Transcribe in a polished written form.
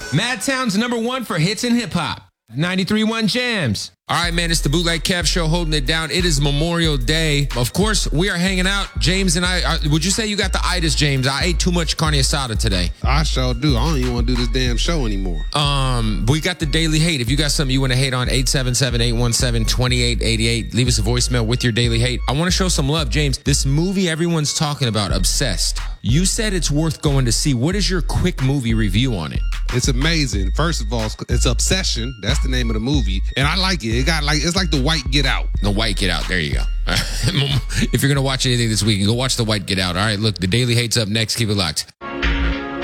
Madtown's #1 for hits and hip hop. 93.1 Jams. All right, man, it's the Bootleg Kev Show holding it down. It is Memorial Day. Of course, we are hanging out. James and I, would you say you got the itis, James? I ate too much carne asada today. I sure do. I don't even want to do this damn show anymore. We got the daily hate. If you got something you want to hate on, 877-817-2888. Leave us a voicemail with your daily hate. I want to show some love, James. This movie everyone's talking about, Obsessed. You said it's worth going to see. What is your quick movie review on it? It's amazing. First of all, it's Obsession. That's the name of the movie. And I like it. It's like The White Get Out. The White Get Out. There you go. If you're going to watch anything this week, go watch The White Get Out. All right, look, the Daily Hate's up next. Keep it locked.